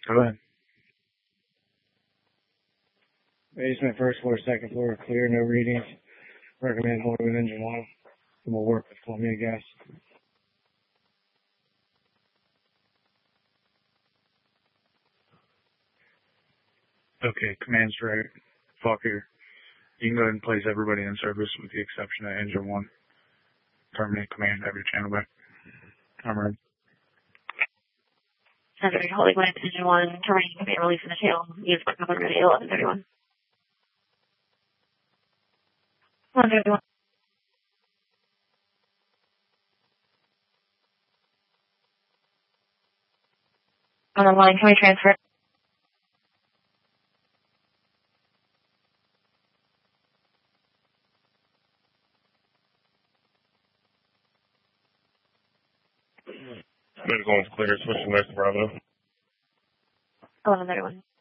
Go ahead. Basement, first floor, second floor, clear, no readings. Recommend holding with engine 1. And we'll work with Columbia Gas. Okay, Command Strike. Fokker. You can go ahead and place everybody in service with the exception of engine 1. Terminate command, have your channel back. I'm ready. Center, holding line engine 1, terminating command, releasing the tail. Use quick number ready, 1131. 1131. On the line, can we transfer? Medical is clear. Switching next to Bravo. 1131.